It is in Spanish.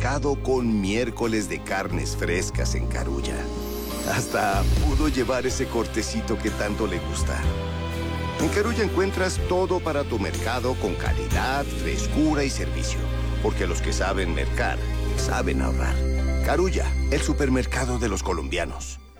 supermercado con miércoles de carnes frescas en Carulla. Hasta pudo llevar ese cortecito que tanto le gusta. En Carulla encuentras todo para tu mercado con calidad, frescura y servicio. Porque los que saben mercar, saben ahorrar. Carulla, el supermercado de los colombianos.